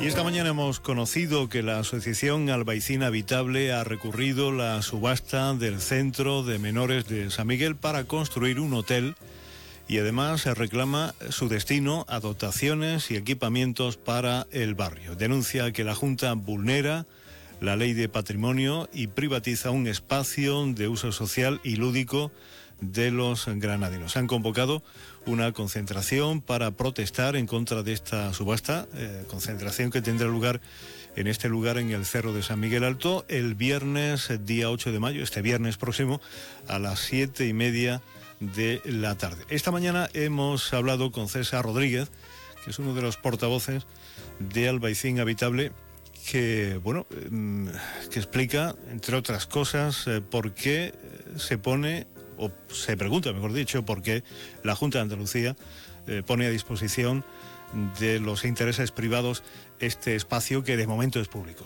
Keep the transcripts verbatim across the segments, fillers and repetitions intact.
Y esta mañana hemos conocido que la Asociación Albaicín Habitable ha recurrido la subasta del Centro de Menores de San Miguel para construir un hotel y además se reclama su destino a dotaciones y equipamientos para el barrio. Denuncia que la Junta vulnera la ley de patrimonio y privatiza un espacio de uso social y lúdico de los granadinos. Han convocado una concentración para protestar en contra de esta subasta, eh, concentración que tendrá lugar en este lugar en el Cerro de San Miguel Alto el viernes, día ocho de mayo, este viernes próximo, a las siete y media de la tarde. Esta mañana hemos hablado con César Rodríguez, que es uno de los portavoces de Albaicín Habitable, que, bueno, que explica, entre otras cosas, eh, por qué se pone, o se pregunta, mejor dicho, por qué la Junta de Andalucía eh, pone a disposición de los intereses privados este espacio que de momento es público.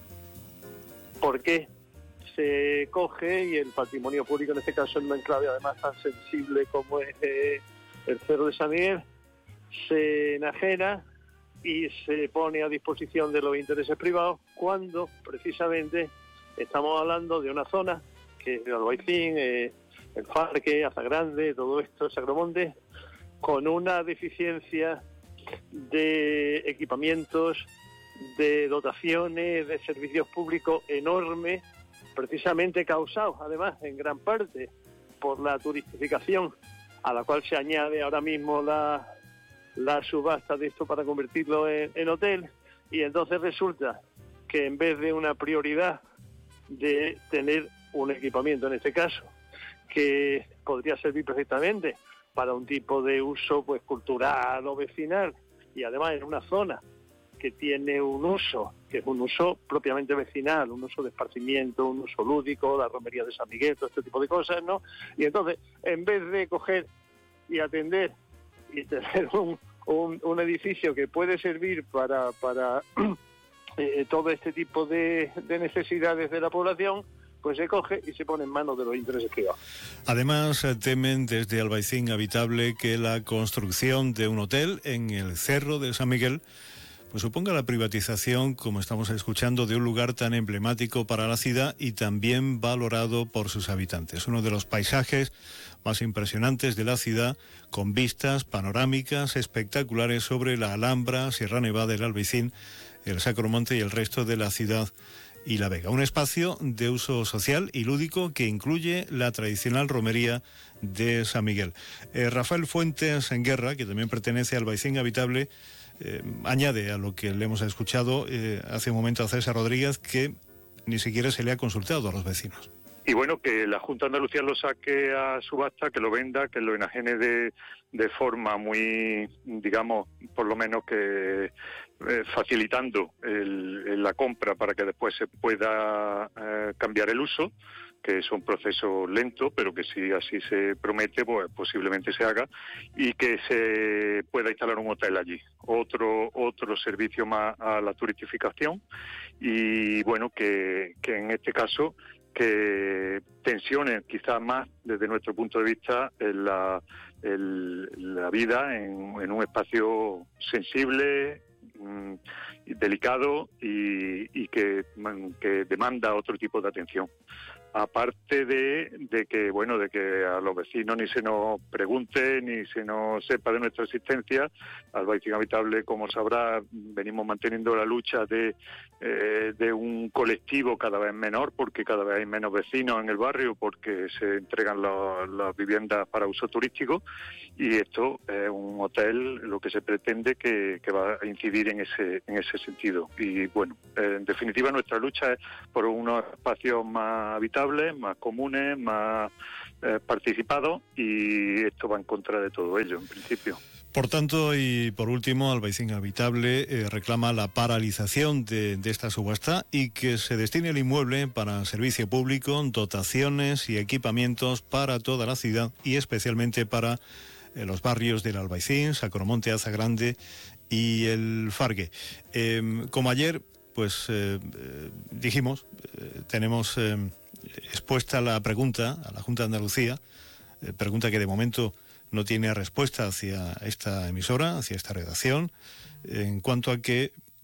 ¿Por qué se coge y el patrimonio público, en este caso en un enclave además tan sensible como es eh, el Cerro de San Miguel, se enajena y se pone a disposición de los intereses privados cuando precisamente estamos hablando de una zona que es el Albaicín, eh, el Farque, Azagrande, todo esto, Sagromonte, con una deficiencia de equipamientos, de dotaciones, de servicios públicos enorme, precisamente causados además en gran parte por la turistificación, a la cual se añade ahora mismo la la subasta de esto para convertirlo en, en hotel, y entonces resulta que en vez de una prioridad de tener un equipamiento, en este caso, que podría servir perfectamente para un tipo de uso pues cultural o vecinal, y además en una zona que tiene un uso, que es un uso propiamente vecinal, un uso de esparcimiento, un uso lúdico, la romería de San Miguel, todo este tipo de cosas, ¿no? Y entonces, en vez de coger y atender y tener un, un, un edificio que puede servir para, para eh, todo este tipo de, de necesidades de la población, pues se coge y se pone en manos de los intereses privados. Además, temen desde Albaicín Habitable que la construcción de un hotel en el Cerro de San Miguel pues suponga la privatización, como estamos escuchando, de un lugar tan emblemático para la ciudad y también valorado por sus habitantes. Uno de los paisajes más impresionantes de la ciudad, con vistas panorámicas espectaculares sobre la Alhambra, Sierra Nevada del Albaicín, el Sacromonte y el resto de la ciudad y La Vega. Un espacio de uso social y lúdico que incluye la tradicional romería de San Miguel. Eh, Rafael Fuentes en Guerra, que también pertenece al Albaicín Habitable, Eh, añade a lo que le hemos escuchado eh, hace un momento a César Rodríguez, que ni siquiera se le ha consultado a los vecinos. Y bueno, que la Junta de Andalucía lo saque a subasta, que lo venda, que lo enajene de, de forma muy, digamos, por lo menos que eh, facilitando el, el, la compra para que después se pueda eh, cambiar el uso, que es un proceso lento, pero que si así se promete, pues posiblemente se haga, y que se pueda instalar un hotel allí. Otro otro servicio más a la turistificación, y bueno, que, que en este caso que tensionen quizás más desde nuestro punto de vista en la, el, la vida en, en un espacio sensible, mmm, delicado y, y que, que demanda otro tipo de atención. Aparte de, de que bueno de que a los vecinos ni se nos pregunte ni se nos sepa de nuestra existencia. Albaicín Habitable, como sabrá, venimos manteniendo la lucha de eh, de un colectivo cada vez menor, porque cada vez hay menos vecinos en el barrio, porque se entregan los, las viviendas para uso turístico, y esto es un hotel lo que se pretende que, que va a incidir en ese en ese sentido. Y bueno, en definitiva nuestra lucha es por unos espacios más habitables, más comunes, más eh, participados, y esto va en contra de todo ello, en principio. Por tanto, y por último, Albaicín Habitable eh, reclama la paralización de, de esta subasta y que se destine el inmueble para servicio público, dotaciones y equipamientos para toda la ciudad y especialmente para eh, los barrios del Albaicín, Sacromonte, Azagrande y el Fargue. Eh, como ayer, pues eh, eh, dijimos, eh, tenemos eh, expuesta la pregunta a la Junta de Andalucía, eh, pregunta que de momento no tiene respuesta hacia esta emisora, hacia esta redacción, en cuanto a que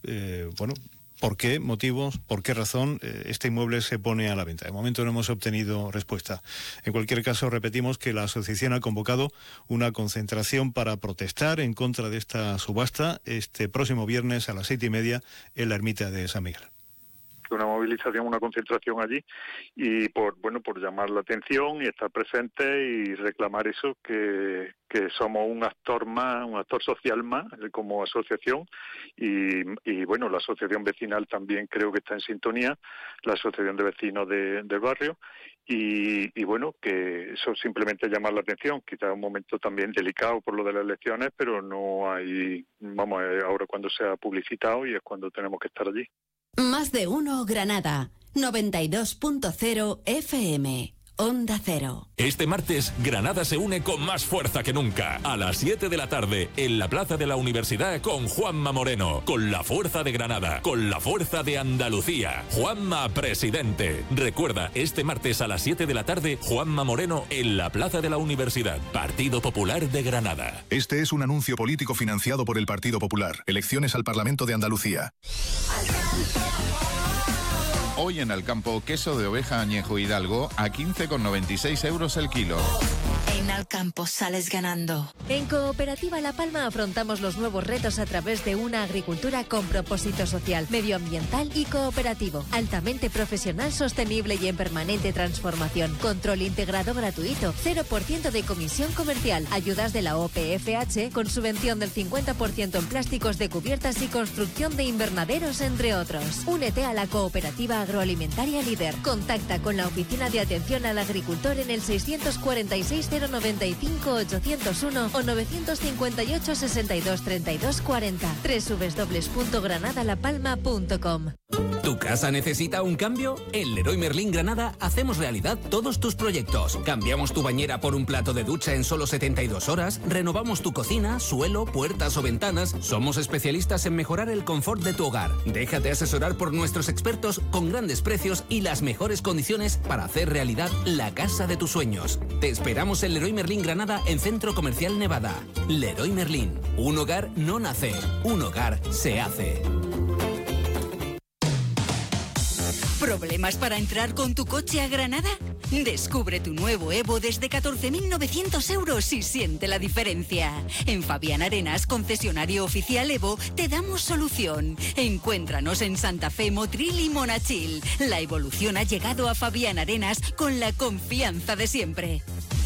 eh, bueno, por qué motivos, por qué razón eh, este inmueble se pone a la venta. De momento no hemos obtenido respuesta. En cualquier caso, repetimos que la asociación ha convocado una concentración para protestar en contra de esta subasta este próximo viernes a las siete y media en la ermita de San Miguel. Una movilización, una concentración allí y por bueno por llamar la atención y estar presente y reclamar eso, que, que somos un actor más, un actor social más como asociación y, y bueno, la asociación vecinal también creo que está en sintonía, la asociación de vecinos de, del barrio y, y bueno, que eso simplemente llamar la atención, quizás un momento también delicado por lo de las elecciones, pero no hay, vamos, ahora cuando se ha publicitado y es cuando tenemos que estar allí. Más de uno Granada, noventa y dos punto cero F M, Onda Cero. Este martes, Granada se une con más fuerza que nunca. A las siete de la tarde, en la Plaza de la Universidad con Juanma Moreno. Con la fuerza de Granada, con la fuerza de Andalucía. Juanma Presidente. Recuerda, este martes a las siete de la tarde, Juanma Moreno en la Plaza de la Universidad. Partido Popular de Granada. Este es un anuncio político financiado por el Partido Popular. Elecciones al Parlamento de Andalucía. Hoy en Alcampo, queso de oveja añejo Hidalgo a quince con noventa y seis euros el kilo. En Alcampo sales ganando. En Cooperativa La Palma afrontamos los nuevos retos a través de una agricultura con propósito social, medioambiental y cooperativo, altamente profesional, sostenible y en permanente transformación. Control integrado gratuito, cero por ciento de comisión comercial, ayudas de la O P F H con subvención del cincuenta por ciento en plásticos de cubiertas y construcción de invernaderos, entre otros. Únete a la Cooperativa Agroalimentaria Líder. Contacta con la Oficina de Atención al Agricultor en el seiscientos cuarenta y seis cero noventa y cinco ochocientos uno o novecientos cincuenta y ocho sesenta y dos treinta y dos cuarenta. doble u doble u doble u punto granada la palma punto com. ¿Tu casa necesita un cambio? En Leroy Merlin Granada hacemos realidad todos tus proyectos. Cambiamos tu bañera por un plato de ducha en solo setenta y dos horas, renovamos tu cocina, suelo, puertas o ventanas. Somos especialistas en mejorar el confort de tu hogar. Déjate asesorar por nuestros expertos con grandes precios y las mejores condiciones para hacer realidad la casa de tus sueños. Te esperamos en Leroy Merlin Granada en Centro Comercial Nevada. Leroy Merlin. Un hogar no nace, un hogar se hace. ¿Problemas para entrar con tu coche a Granada? Descubre tu nuevo Evo desde catorce mil novecientos euros y siente la diferencia. En Fabián Arenas, concesionario oficial Evo, te damos solución. Encuéntranos en Santa Fe, Motril y Monachil. La evolución ha llegado a Fabián Arenas con la confianza de siempre.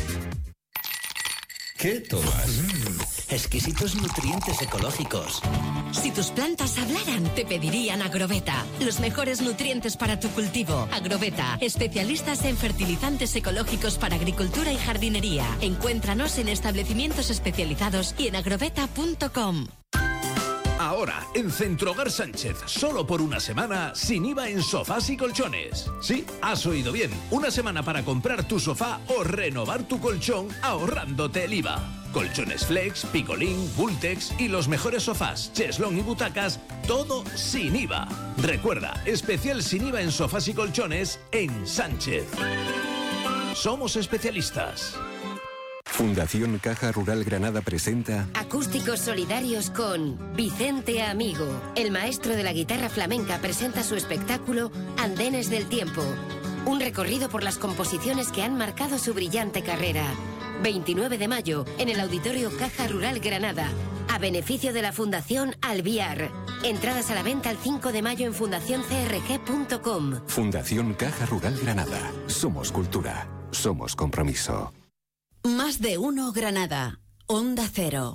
¿Qué tomas? Mm, exquisitos nutrientes ecológicos. Si tus plantas hablaran, te pedirían Agroveta. Los mejores nutrientes para tu cultivo. Agroveta, especialistas en fertilizantes ecológicos para agricultura y jardinería. Encuéntranos en establecimientos especializados y en agroveta punto com. Ahora, en Centrohogar Sánchez, solo por una semana, sin I V A en sofás y colchones. Sí, has oído bien. Una semana para comprar tu sofá o renovar tu colchón ahorrándote el I V A. Colchones Flex, Picolín, Bultex y los mejores sofás, cheslón y butacas, todo sin I V A. Recuerda, especial sin I V A en sofás y colchones en Sánchez. Somos especialistas. Fundación Caja Rural Granada presenta Acústicos solidarios con Vicente Amigo. El maestro de la guitarra flamenca presenta su espectáculo Andenes del Tiempo. Un recorrido por las composiciones que han marcado su brillante carrera. veintinueve de mayo, en el Auditorio Caja Rural Granada. A beneficio de la Fundación Alviar. Entradas a la venta el cinco de mayo en fundación c r g punto com. Fundación Caja Rural Granada. Somos cultura. Somos compromiso. Más de uno Granada, Onda Cero.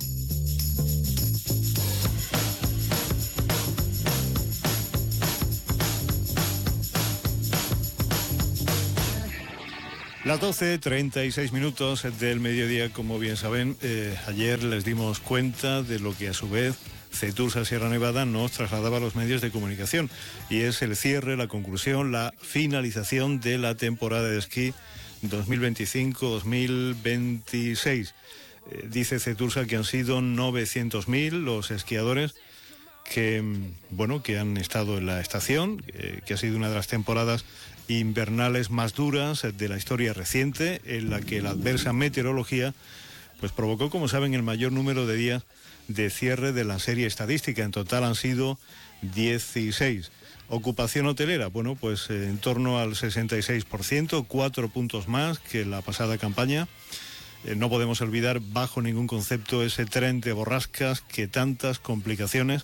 Las doce treinta y seis minutos del mediodía, como bien saben, eh, ayer les dimos cuenta de lo que a su vez Cetursa Sierra Nevada nos trasladaba a los medios de comunicación, y es el cierre, la conclusión, la finalización de la temporada de esquí dos mil veinticinco dos mil veintiséis. Eh, dice Cetursa que han sido novecientos mil los esquiadores que, bueno, que han estado en la estación, eh, que ha sido una de las temporadas invernales más duras de la historia reciente, en la que la adversa meteorología pues provocó, como saben, el mayor número de días de cierre de la serie estadística. En total han sido dieciséis. Ocupación hotelera, bueno, pues eh, en torno al sesenta y seis por ciento, cuatro puntos más que la pasada campaña. Eh, no podemos olvidar bajo ningún concepto ese tren de borrascas que tantas complicaciones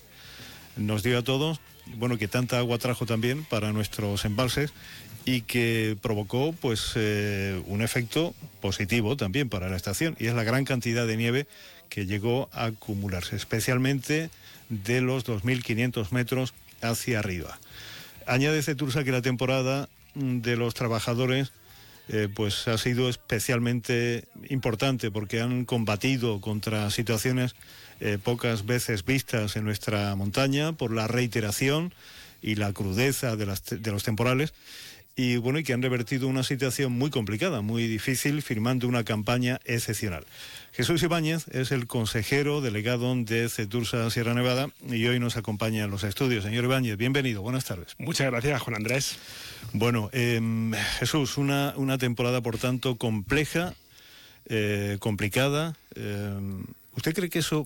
nos dio a todos, bueno, que tanta agua trajo también para nuestros embalses y que provocó pues eh, un efecto positivo también para la estación, y es la gran cantidad de nieve que llegó a acumularse, especialmente de los dos mil quinientos metros hacia arriba. Añade Cetursa que la temporada de los trabajadores eh, pues ha sido especialmente importante porque han combatido contra situaciones eh, pocas veces vistas en nuestra montaña por la reiteración y la crudeza de, las, de los temporales, y bueno, y que han revertido una situación muy complicada, muy difícil, firmando una campaña excepcional. Jesús Ibáñez es el consejero delegado de Cetursa Sierra Nevada y hoy nos acompaña en los estudios. Señor Ibáñez, bienvenido, buenas tardes. Muchas gracias, Juan Andrés. Bueno, eh, Jesús, una, una temporada por tanto compleja, eh, complicada. Eh, ¿Usted cree que eso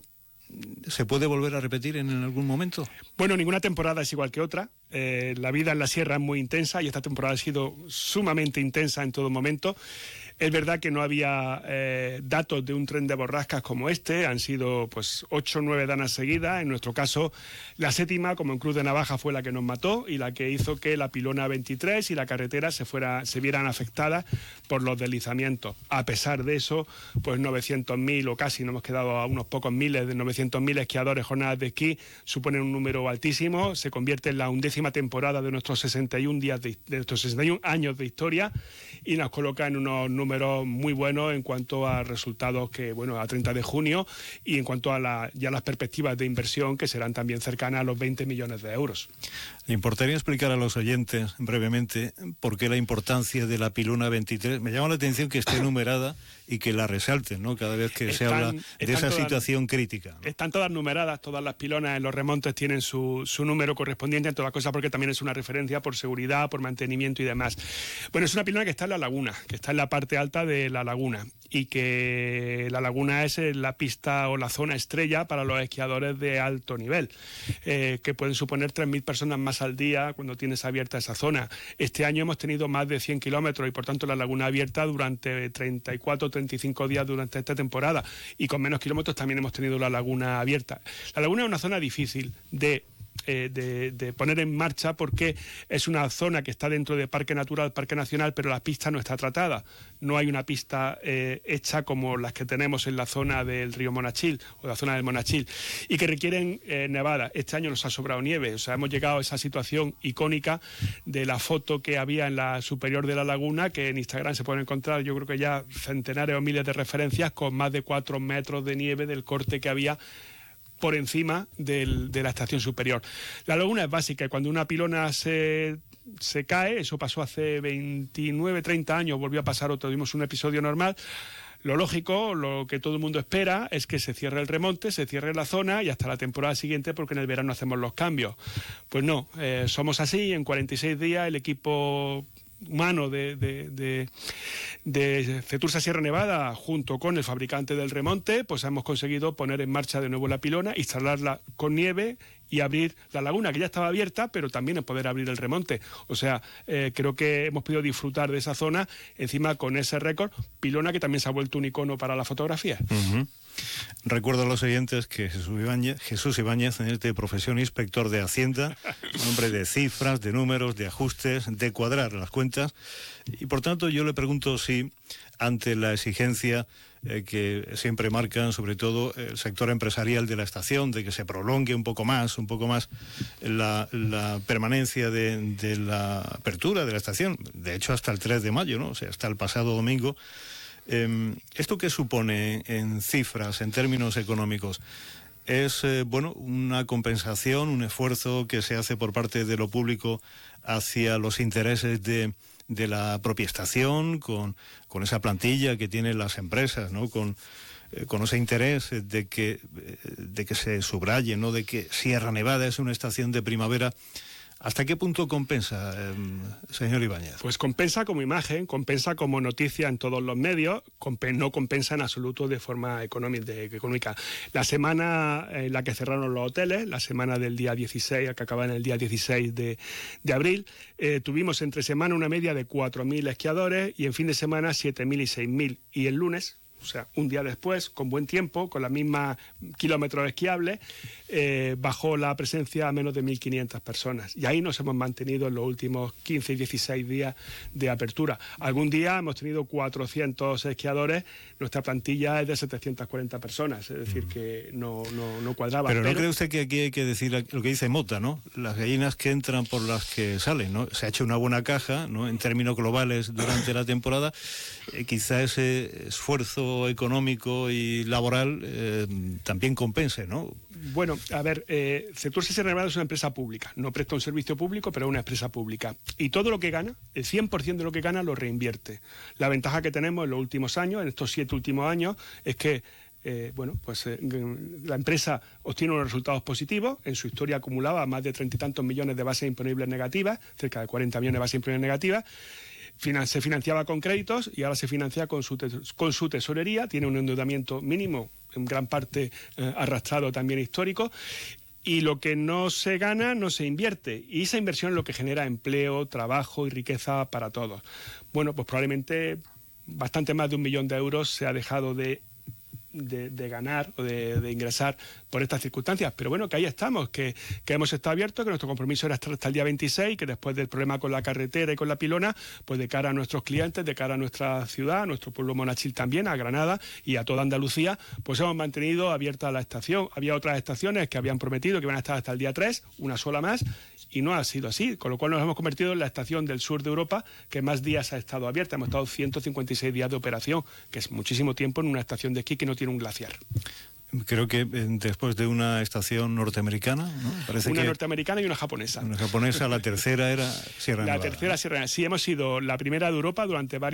se puede volver a repetir en algún momento? Bueno, ninguna temporada es igual que otra. Eh, la vida en la sierra es muy intensa y esta temporada ha sido sumamente intensa en todo momento. Es verdad que no había eh, datos de un tren de borrascas como este, han sido pues ocho o nueve danas seguidas. En nuestro caso, la séptima, como en Cruz de Navaja, fue la que nos mató y la que hizo que la pilona veintitrés y la carretera se, fuera, se vieran afectadas por los deslizamientos. A pesar de eso, pues novecientos mil o casi, nos hemos quedado a unos pocos miles de novecientos mil esquiadores jornadas de esquí, suponen un número altísimo, se convierte en la undécima temporada de nuestros sesenta y un días de, de nuestros sesenta y un años de historia y nos coloca en unos números números muy buenos en cuanto a resultados que, bueno, a treinta de junio y en cuanto a la, ya las perspectivas de inversión que serán también cercanas a los veinte millones de euros. ¿Le importaría explicar a los oyentes brevemente por qué la importancia de la pilona veintitrés? Me llama la atención que esté numerada y que la resalten, ¿no?, cada vez que están, se habla de esa todas, situación crítica, ¿no? Están todas numeradas, todas las pilonas en los remontes tienen su, su número correspondiente, en todas cosas, porque también es una referencia por seguridad, por mantenimiento y demás. Bueno, es una pilona que está en la laguna, que está en la parte alta de la laguna, y que la laguna es la pista o la zona estrella para los esquiadores de alto nivel, eh, que pueden suponer tres mil personas más al día cuando tienes abierta esa zona. Este año hemos tenido más de cien kilómetros y por tanto la laguna abierta durante treinta y cuatro, treinta y cinco días durante esta temporada, y con menos kilómetros también hemos tenido la laguna abierta. La laguna es una zona difícil de Eh, de, de poner en marcha porque es una zona que está dentro de Parque Natural, Parque Nacional, pero la pista no está tratada. No hay una pista eh, hecha como las que tenemos en la zona del río Monachil o la zona del Monachil y que requieren eh, nevada. Este año nos ha sobrado nieve, o sea, hemos llegado a esa situación icónica de la foto que había en la superior de la laguna, que en Instagram se pueden encontrar, yo creo que ya centenares o miles de referencias con más de cuatro metros de nieve del corte que había por encima del, de la estación superior. La laguna es básica y cuando una pilona se, se cae, eso pasó hace veintinueve, treinta años, volvió a pasar o tuvimos un episodio normal. Lo lógico, lo que todo el mundo espera es que se cierre el remonte, se cierre la zona y hasta la temporada siguiente porque en el verano hacemos los cambios. Pues no, eh, somos así, en cuarenta y seis días el equipo humano de, de, de, de Cetursa Sierra Nevada junto con el fabricante del remonte pues hemos conseguido poner en marcha de nuevo la pilona, instalarla con nieve y abrir la laguna, que ya estaba abierta, pero también poder abrir el remonte. O sea, eh, creo que hemos podido disfrutar de esa zona, encima con ese récord, pilona que también se ha vuelto un icono para la fotografía. Uh-huh. Recuerdo a los oyentes que Jesús Ibáñez, Jesús Ibáñez, en de profesión inspector de Hacienda, hombre de cifras, de números, de ajustes, de cuadrar las cuentas, y por tanto yo le pregunto si ante la exigencia eh, que siempre marcan sobre todo el sector empresarial de la estación, de que se prolongue un poco más, un poco más la, la permanencia de, de la apertura de la estación, de hecho hasta el tres de mayo, ¿no? O sea, hasta el pasado domingo. Eh, ¿Esto qué supone en cifras, en términos económicos? Es, eh, bueno, una compensación, un esfuerzo que se hace por parte de lo público hacia los intereses de, de la propia estación, con, con esa plantilla que tienen las empresas, ¿no? Con, eh, con ese interés de que, de que se subraye, ¿no?, de que Sierra Nevada es una estación de primavera ¿Hasta qué punto compensa, eh, señor Ibáñez? Pues compensa como imagen, compensa como noticia en todos los medios, compen- no compensa en absoluto de forma económica, de, económica. La semana en la que cerraron los hoteles, la semana del día dieciséis, que acaba en el día dieciséis de, de abril, eh, tuvimos entre semana una media de cuatro mil esquiadores y en fin de semana siete mil y seis mil. Y el lunes, o sea, un día después, con buen tiempo, con la misma kilómetros esquiables, eh, bajó la presencia a menos de mil quinientas personas. Y ahí nos hemos mantenido en los últimos quince y dieciséis días de apertura. Algún día hemos tenido cuatrocientos esquiadores, nuestra plantilla es de setecientas cuarenta personas, es decir, que no, no, no cuadraba. Pero, pero ¿no cree usted que aquí hay que decir lo que dice Mota, ¿no? Las gallinas que entran por las que salen, ¿no? Se ha hecho una buena caja, ¿no?, en términos globales durante la temporada. Eh, quizá ese esfuerzo económico y laboral eh, también compense, ¿no? Bueno, a ver, eh, Cetur Sierra Nevada es una empresa pública, no presta un servicio público, pero es una empresa pública. Y todo lo que gana, el cien por ciento de lo que gana, lo reinvierte. La ventaja que tenemos en los últimos años, en estos siete últimos años, es que Eh, bueno, pues eh, la empresa obtiene unos resultados positivos. En su historia acumulaba más de treinta y tantos millones de bases imponibles negativas, cerca de cuarenta millones de bases imponibles negativas. Finan- se financiaba con créditos y ahora se financia con su, tes- con su tesorería. Tiene un endeudamiento mínimo, en gran parte eh, arrastrado también histórico. Y lo que no se gana no se invierte. Y esa inversión es lo que genera empleo, trabajo y riqueza para todos. Bueno, pues probablemente bastante más de un millón de euros se ha dejado de De, de ganar o de, de ingresar por estas circunstancias, pero bueno, que ahí estamos, que, que hemos estado abiertos, que nuestro compromiso era estar hasta el día veintiséis, que después del problema con la carretera y con la pilona, pues de cara a nuestros clientes, de cara a nuestra ciudad, a nuestro pueblo Monachil también, a Granada y a toda Andalucía, pues hemos mantenido abierta la estación. Había otras estaciones que habían prometido que iban a estar hasta el día tres, una sola más, y no ha sido así, con lo cual nos hemos convertido en la estación del sur de Europa que más días ha estado abierta. Hemos estado ciento cincuenta y seis días de operación, que es muchísimo tiempo en una estación de esquí que no tiene un glaciar. Creo que eh, después de una estación norteamericana, ¿no? Parece una que norteamericana y una japonesa. Una japonesa, la tercera era Sierra La Nevada. tercera Sierra Nevada. Sí, hemos sido la primera de Europa durante varios